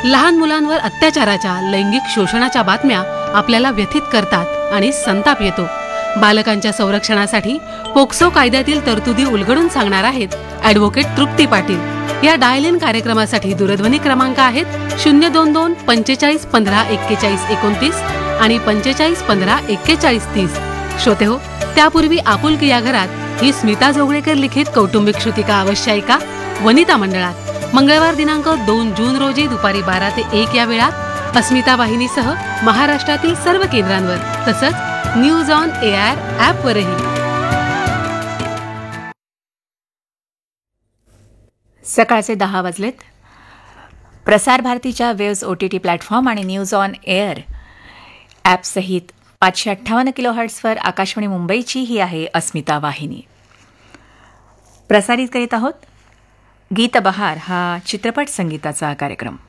लहान मुलांवर अत्याचाराच्या, लैंगिक शोषणाच्या बातम्या आपल्याला व्यथित करतात आणि संताप येतो. बालकांच्या संरक्षणासाठी पोक्सो कायद्यातील तरतुदी उलगडून सांगणार आहेत ॲडव्होकेट तृप्ती पाटील. या डायल इन कार्यक्रमासाठी दूरध्वनी क्रमांक आहेत 022 45 15 41 29 आणि 45 15 41 30. श्रोते हो, त्यापूर्वी आपुलकी या घरात ही स्मिता जोगळेकर लिखित कौटुंबिक श्रुतिका अवश्य ऐका. वनिता मंडळात मंगळवार दिनांक 2 जून रोजी दुपारी 12 ते 1 या वेळात अस्मिता वाहिनीसह महाराष्ट्रातील सर्व केंद्रांवर, तसंच न्यूज ऑन एआर ॲपवरही. सकाळचे 10 वाजलेत. प्रसार भारतीच्या वेव्स OTT प्लॅटफॉर्म आणि न्यूज ऑन एअर ॲपसहित 558 किलोहर्ट्झवर आकाशवाणी मुंबईची ही आहे अस्मिता वाहिनी. प्रसारित करीत आहोत गीत बहार हा चित्रपट संगीताचा कार्यक्रम.